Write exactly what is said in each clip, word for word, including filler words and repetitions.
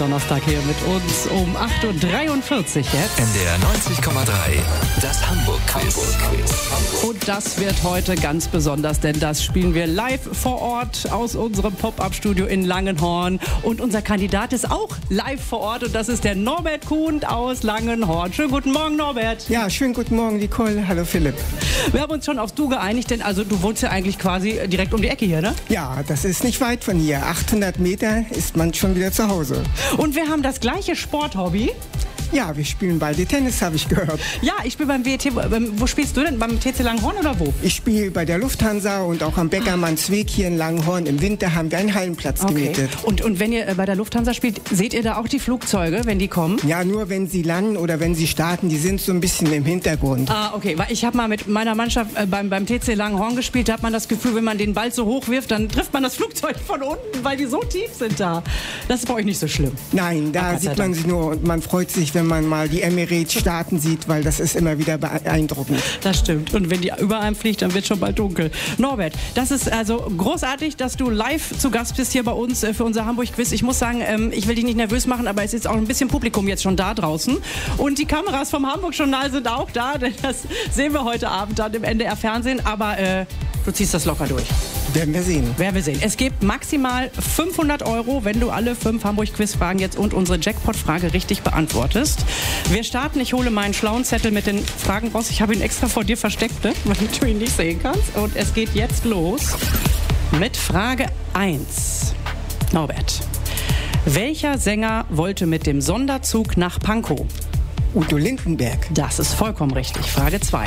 Donnerstag hier mit uns um acht Uhr dreiundvierzig jetzt. N D R neunzig Komma drei, das Hamburg-Quiz. Und das wird heute ganz besonders, denn das spielen wir live vor Ort aus unserem Pop-Up-Studio in Langenhorn. Und unser Kandidat ist auch live vor Ort und das ist der Norbert Kuhn aus Langenhorn. Schönen guten Morgen, Norbert. Ja, schönen guten Morgen, Nicole. Hallo, Philipp. Wir haben uns schon aufs Du geeinigt, denn also du wohnst ja eigentlich quasi direkt um die Ecke hier, ne? Ja, das ist nicht weit von hier. achthundert Meter ist man schon wieder zu Hause. Und wir haben das gleiche Sporthobby. Ja, wir spielen beide Tennis, habe ich gehört. Ja, ich spiele beim W T. Wo spielst du denn? Beim T C Langenhorn oder wo? Ich spiele bei der Lufthansa und auch am Beckermannsweg hier in Langenhorn. Im Winter haben wir einen Hallenplatz Okay. gemietet. Und, und wenn ihr bei der Lufthansa spielt, seht ihr da auch die Flugzeuge, wenn die kommen? Ja, nur wenn sie landen oder wenn sie starten, die sind so ein bisschen im Hintergrund. Ah, okay. Weil ich habe mal mit meiner Mannschaft äh, beim, beim T C Langenhorn gespielt, da hat man das Gefühl, wenn man den Ball so hoch wirft, dann trifft man das Flugzeug von unten, weil die so tief sind da. Das ist bei euch nicht so schlimm. Nein, da Gott sei sieht man Dank. sie nur und man freut sich, wenn man mal die Emirates starten sieht, weil das ist immer wieder beeindruckend. Das stimmt. Und wenn die über einem fliegt, dann wird schon bald dunkel. Norbert, das ist also großartig, dass du live zu Gast bist hier bei uns äh, für unser Hamburg-Quiz. Ich muss sagen, ähm, ich will dich nicht nervös machen, aber es ist auch ein bisschen Publikum jetzt schon da draußen. Und die Kameras vom Hamburg-Journal sind auch da, denn das sehen wir heute Abend dann im N D R-Fernsehen. Aber äh, du ziehst das locker durch. Werden wir sehen. Werden wir sehen. Es gibt maximal fünfhundert Euro, wenn du alle fünf Hamburg-Quiz-Fragen jetzt und unsere Jackpot-Frage richtig beantwortest. Wir starten. Ich hole meinen schlauen Zettel mit den Fragen raus. Ich habe ihn extra vor dir versteckt, ne? Weil du ihn nicht sehen kannst. Und es geht jetzt los mit Frage eins. Norbert, welcher Sänger wollte mit dem Sonderzug nach Pankow? Udo Lindenberg. Das ist vollkommen richtig. Frage zwei.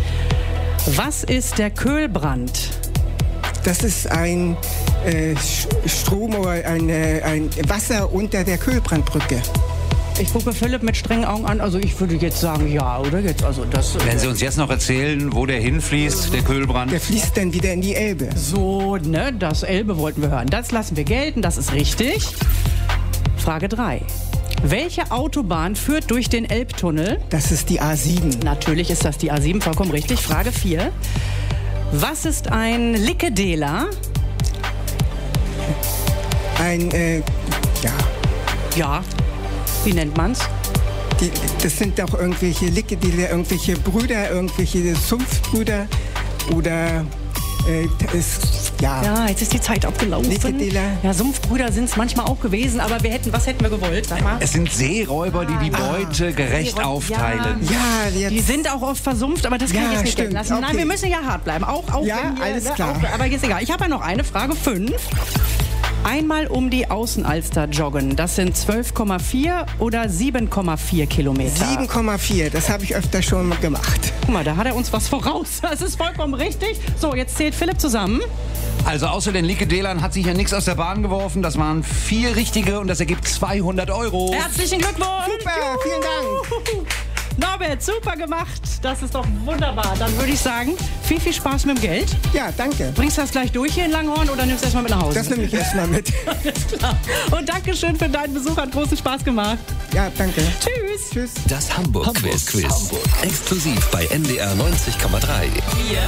Was ist der Köhlbrand? Das ist ein äh, Strom oder ein, äh, ein Wasser unter der Köhlbrandbrücke. Ich gucke Philipp mit strengen Augen an. Also ich würde jetzt sagen, ja, oder? Jetzt, also das, Wenn Sie uns jetzt noch erzählen, wo der hinfließt, der Köhlbrand. Der fließt dann wieder in die Elbe. So, ne, das Elbe wollten wir hören. Das lassen wir gelten, das ist richtig. Frage drei. Welche Autobahn führt durch den Elbtunnel? Das ist die A sieben. Natürlich ist das die A sieben, vollkommen richtig. Frage vier. Was ist ein Likedela? Ein, äh, ja, Ja, wie nennt man's? die, das sind doch irgendwelche Likedele, irgendwelche Brüder, irgendwelche Sumpfbrüder oder, äh, es, ja. Ja, jetzt ist die Zeit abgelaufen. Likedela. Ja, Sumpfbrüder sind es manchmal auch gewesen, aber wir hätten, was hätten wir gewollt? Sag mal. Es sind Seeräuber, die die Beute gerecht Seeräuber, aufteilen. Ja, jetzt. Die sind auch oft versumpft, aber das kann Ja, ich jetzt nicht stimmt. gelten lassen. Nein, Okay. wir müssen ja hart bleiben. Auch, auch Ja, wenn wir, alles ne, klar. Auch, aber ist egal. Ich habe ja noch eine Frage fünf. Einmal um die Außenalster joggen. Das sind zwölf Komma vier oder sieben Komma vier Kilometer. sieben Komma vier, das habe ich öfter schon gemacht. Guck mal, da hat er uns was voraus. Das ist vollkommen richtig. So, jetzt zählt Philipp zusammen. Also außer den Likedelern hat sich ja nichts aus der Bahn geworfen. Das waren vier richtige und das ergibt zweihundert Euro. Herzlichen Glückwunsch. Super, vielen Dank. Norbert, super gemacht. Das ist doch wunderbar. Dann würde ich sagen, viel, viel Spaß mit dem Geld. Ja, danke. Bringst du das gleich durch hier in Langenhorn oder nimmst du erstmal mit nach Hause? Das nehme ich erstmal mit. Alles klar. Und Dankeschön für deinen Besuch. Hat großen Spaß gemacht. Ja, danke. Tschüss. Tschüss. Das Hamburg-Quiz. Exklusiv bei N D R neunzig Komma drei.